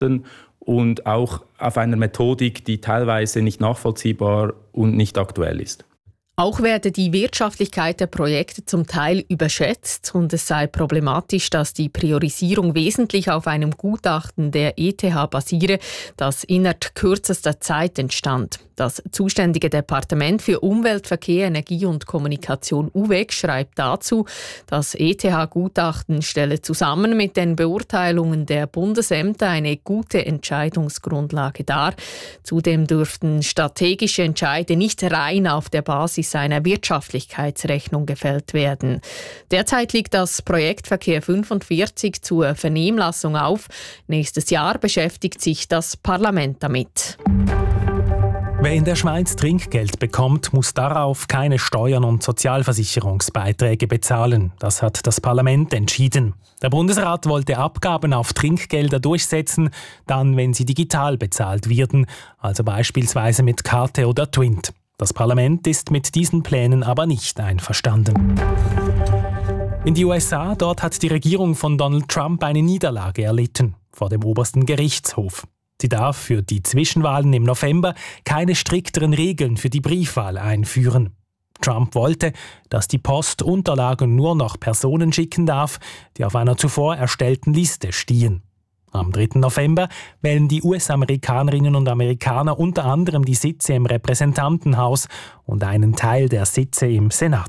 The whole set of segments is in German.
und auch auf einer Methodik, die teilweise nicht nachvollziehbar und nicht aktuell ist. Auch werde die Wirtschaftlichkeit der Projekte zum Teil überschätzt und es sei problematisch, dass die Priorisierung wesentlich auf einem Gutachten der ETH basiere, das innerhalb kürzester Zeit entstand. Das zuständige Departement für Umwelt, Verkehr, Energie und Kommunikation UVEC schreibt dazu, das ETH-Gutachten stelle zusammen mit den Beurteilungen der Bundesämter eine gute Entscheidungsgrundlage dar. Zudem dürften strategische Entscheide nicht rein auf der Basis einer Wirtschaftlichkeitsrechnung gefällt werden. Derzeit liegt das Projekt Verkehr 45 zur Vernehmlassung auf. Nächstes Jahr beschäftigt sich das Parlament damit. Wer in der Schweiz Trinkgeld bekommt, muss darauf keine Steuern und Sozialversicherungsbeiträge bezahlen. Das hat das Parlament entschieden. Der Bundesrat wollte Abgaben auf Trinkgelder durchsetzen, dann wenn sie digital bezahlt werden, also beispielsweise mit Karte oder Twint. Das Parlament ist mit diesen Plänen aber nicht einverstanden. In die USA, dort hat die Regierung von Donald Trump eine Niederlage erlitten vor dem obersten Gerichtshof. Sie darf für die Zwischenwahlen im November keine strikteren Regeln für die Briefwahl einführen. Trump wollte, dass die Post Unterlagen nur noch Personen schicken darf, die auf einer zuvor erstellten Liste stehen. Am 3. November wählen die US-Amerikanerinnen und Amerikaner unter anderem die Sitze im Repräsentantenhaus und einen Teil der Sitze im Senat.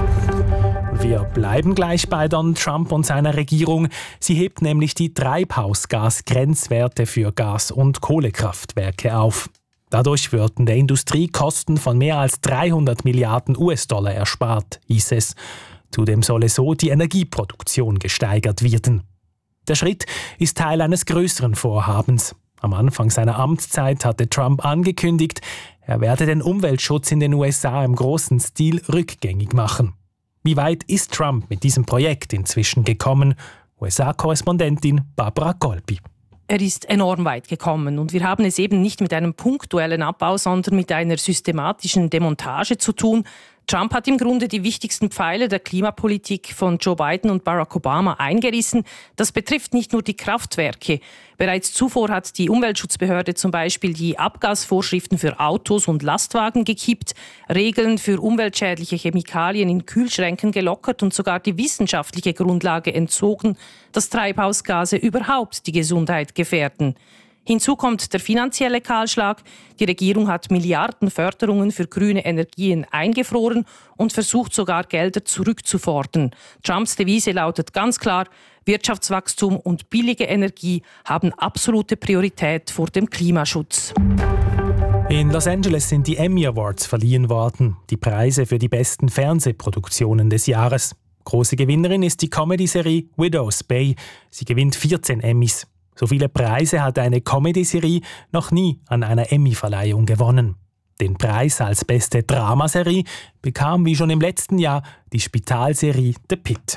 Wir bleiben gleich bei Donald Trump und seiner Regierung. Sie hebt nämlich die Treibhausgasgrenzwerte für Gas- und Kohlekraftwerke auf. Dadurch würden der Industrie Kosten von mehr als 300 Milliarden US-Dollar erspart, hieß es. Zudem solle so die Energieproduktion gesteigert werden. Der Schritt ist Teil eines größeren Vorhabens. Am Anfang seiner Amtszeit hatte Trump angekündigt, er werde den Umweltschutz in den USA im großen Stil rückgängig machen. Wie weit ist Trump mit diesem Projekt inzwischen gekommen? USA-Korrespondentin Barbara Golpi. Er ist enorm weit gekommen und wir haben es eben nicht mit einem punktuellen Abbau, sondern mit einer systematischen Demontage zu tun. Trump hat im Grunde die wichtigsten Pfeiler der Klimapolitik von Joe Biden und Barack Obama eingerissen. Das betrifft nicht nur die Kraftwerke. Bereits zuvor hat die Umweltschutzbehörde zum Beispiel die Abgasvorschriften für Autos und Lastwagen gekippt, Regeln für umweltschädliche Chemikalien in Kühlschränken gelockert und sogar die wissenschaftliche Grundlage entzogen, dass Treibhausgase überhaupt die Gesundheit gefährden. Hinzu kommt der finanzielle Kahlschlag. Die Regierung hat Milliarden Förderungen für grüne Energien eingefroren und versucht sogar Gelder zurückzufordern. Trumps Devise lautet ganz klar, Wirtschaftswachstum und billige Energie haben absolute Priorität vor dem Klimaschutz. In Los Angeles sind die Emmy Awards verliehen worden, die Preise für die besten Fernsehproduktionen des Jahres. Große Gewinnerin ist die Comedy-Serie Widow's Bay. Sie gewinnt 14 Emmys. So viele Preise hat eine Comedy-Serie noch nie an einer Emmy-Verleihung gewonnen. Den Preis als beste Dramaserie bekam wie schon im letzten Jahr die Spitalserie The Pitt.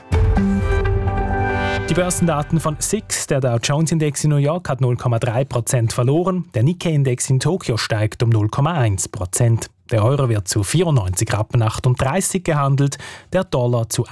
Die Börsendaten von SIX, der Dow Jones Index in New York, hat 0,3% verloren. Der Nikkei-Index in Tokio steigt um 0,1%. Der Euro wird zu 94,38 Rappen gehandelt, der Dollar zu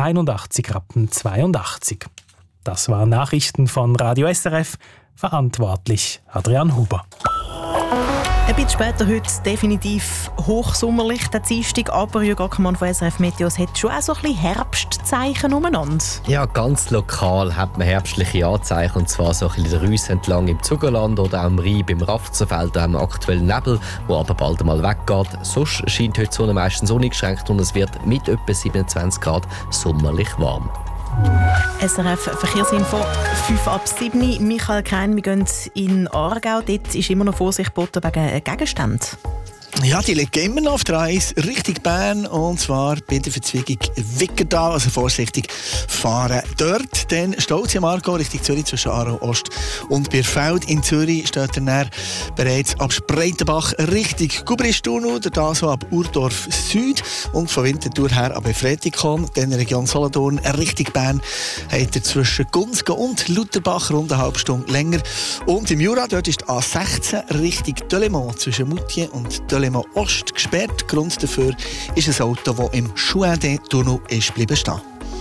81,82 Rappen. Das waren Nachrichten von Radio SRF. Verantwortlich Adrian Huber. Ein bisschen später heute definitiv hochsommerlich, der Dienstag, aber Jürg Ackermann von SRF Meteos hat schon auch so ein bisschen Herbstzeichen umeinander. Ja, ganz lokal hat man herbstliche Anzeichen, und zwar so ein bisschen der Reuss entlang im Zugerland oder auch am Rhein beim Rafzerfeld. Da haben wir aktuell Nebel, der aber bald einmal weggeht. Sonst scheint heute die Sonne meistens uneingeschränkt und es wird mit etwa 27 Grad sommerlich warm. SRF Verkehrsinfo, 5:07. Michael Krein, wir gehen in Aargau. Dort ist immer noch Vorsicht geboten wegen Gegenständen. Ja, die liegen immer noch auf der A1 Richtung Bern, und zwar bei der Verzweigung Wickerdal, also vorsichtig fahren dort. Dann Staus am Aargau Richtung Zürich zwischen Aarau Ost und Bierfeld. In Zürich steht er bereits ab Spreitenbach Richtung Gubristunnel, da so ab Urdorf Süd und von Winterthur her ab Fretikon. Dann Region Solothurn Richtung Bern hat er zwischen Gunzgen und Lutherbach rund eine halbe Stunde länger. Und im Jura, dort ist die A16 Richtung Delémont zwischen Moutier und Delémont Ost gesperrt. Grund dafür ist ein Auto, das im Chouindé-Tunnel ist bleiben stehen.